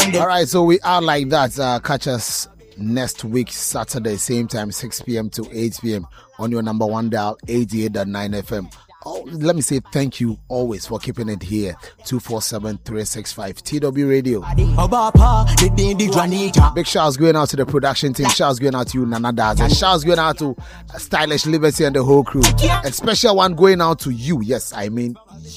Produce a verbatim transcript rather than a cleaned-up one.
All right, so we are like that. Uh, catch us next week, Saturday, same time, six p.m. to eight p.m. on your number one dial, eighty-eight point nine F M. Oh, let me say thank you always for keeping it here. two four seven, three six five T W Radio. Big shouts going out to the production team. Shouts going out to you, Nana Daz. And shouts going out to Stylish Liberty and the whole crew. A special one going out to you. Yes, I mean